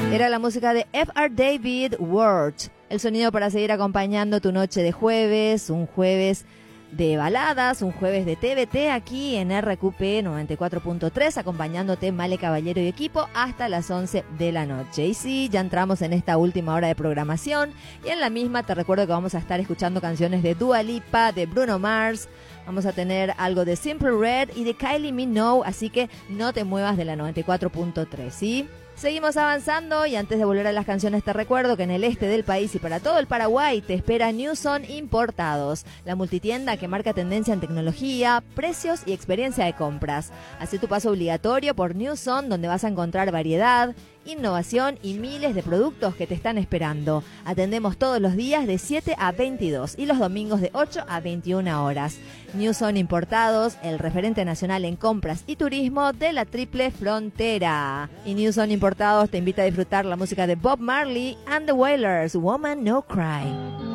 Era la música de F.R. David Ward. El sonido para seguir acompañando tu noche de jueves, un jueves de baladas, un jueves de TBT aquí en RQP 94.3, acompañándote Male Caballero y equipo hasta las 11 de la noche. Y sí, ya entramos en esta última hora de programación y en la misma te recuerdo que vamos a estar escuchando canciones de Dua Lipa, de Bruno Mars, vamos a tener algo de Simple Red y de Kylie Minogue, así que no te muevas de la 94.3, ¿sí? Seguimos avanzando y antes de volver a las canciones te recuerdo que en el este del país y para todo el Paraguay te espera Newson Importados, la multitienda que marca tendencia en tecnología, precios y experiencia de compras. Haz tu paso obligatorio por Newson, donde vas a encontrar variedad, innovación y miles de productos que te están esperando. Atendemos todos los días de 7 a 22 y los domingos de 8 a 21 horas. Newson Importados, el referente nacional en compras y turismo de la Triple Frontera. Y Newson Importados te invita a disfrutar la música de Bob Marley and the Wailers, Woman No Cry.